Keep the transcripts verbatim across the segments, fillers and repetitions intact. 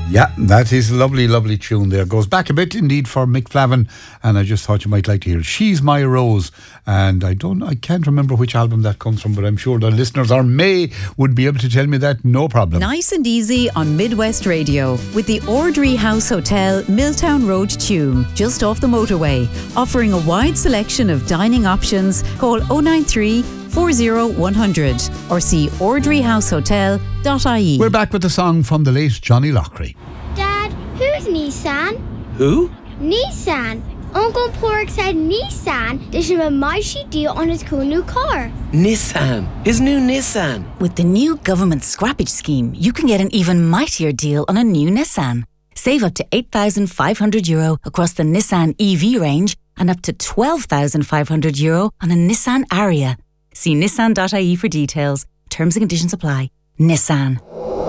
Yeah, that is a lovely, lovely tune there. Goes back a bit indeed for Mick Flavin, and I just thought you might like to hear it. She's My Rose, and I don't, I can't remember which album that comes from, but I'm sure the listeners or May would be able to tell me that, no problem. Nice and easy on Midwest Radio with the Ordry House Hotel, Milltown Road, Tuam, just off the motorway, offering a wide selection of dining options. Call oh nine three, four oh one hundred or see ordry house hotel dot I E. We're back with the song from the late Johnny Loughrey. Dad, who's Nissan? Who? Nissan. Uncle Pork said Nissan they should have a mighty deal on his cool new car. Nissan. His new Nissan. With the new government scrappage scheme, you can get an even mightier deal on a new Nissan. Save up to eight thousand five hundred euro across the Nissan E V range and up to twelve thousand five hundred euro on a Nissan Ariya. See nissan dot I E for details. Terms and conditions apply. Nissan.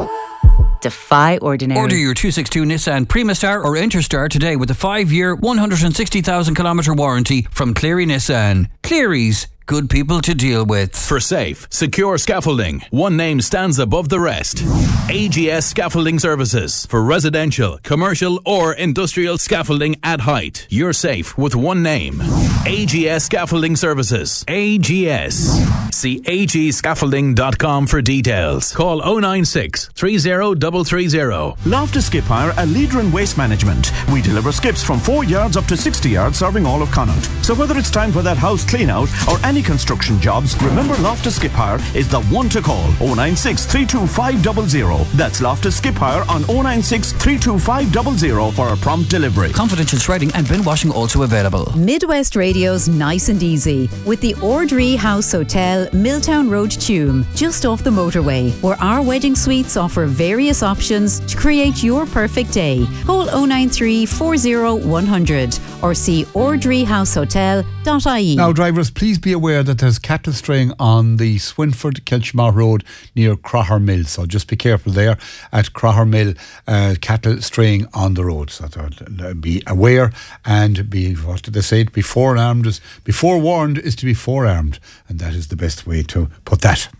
Defy ordinary. Order your two sixty-two Nissan Primastar or Interstar today with a five-year, one hundred sixty thousand kilometre warranty from Cleary Nissan. Cleary's, good people to deal with. For safe, secure scaffolding, one name stands above the rest. A G S Scaffolding Services. For residential, commercial or industrial scaffolding at height. You're safe with one name. A G S Scaffolding Services. A G S. See a g scaffolding dot com for details. Call oh nine six, three oh three three oh. Loftus Skip Hire, a leader in waste management. We deliver skips from four yards up to sixty yards, serving all of Connaught. So whether it's time for that house clean out or any construction jobs, remember Loftus Skip Hire is the one to call. oh nine six, three two five zero zero. That's Loftus Skip Hire on oh nine six, three two five zero zero for a prompt delivery. Confidential shredding and bin washing also available. Midwest Radio's Nice and Easy with the Ordry House Hotel, Milltown Road, Tuam, just off the motorway, where our wedding suites offer various options to create your perfect day. Call oh nine three, four oh one hundred or see ordry house hotel dot I E. Now, drivers, please be aware that there's cattle straying on the Swinford Kelchmar Road near Crogher Mill, so just be careful there at Crogher Mill. Uh, cattle straying on the road, so uh, be aware and be, what did they say, be forearmed is, be forewarned is to be forearmed, and that is the best way to put that.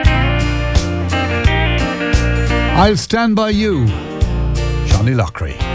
I'll stand by you, Johnny Loughrey.